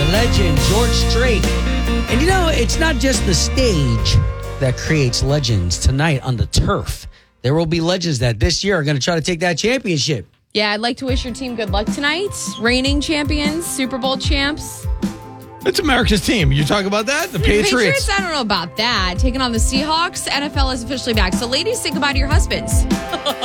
legend, George Strait. And you know, it's not just the stage that creates legends. Tonight on the turf, there will be legends that this year are going to try to take that championship. Yeah, I'd like to wish your team good luck tonight. Reigning champions, Super Bowl champs. It's America's team. You talk about that? The Patriots? I don't know about that. Taking on the Seahawks. NFL is officially back. So ladies, say goodbye to your husbands.